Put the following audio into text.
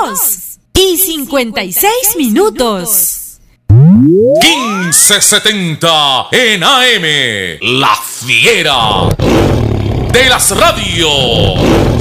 2:56. 1570 en AM, La Fiera de las radios.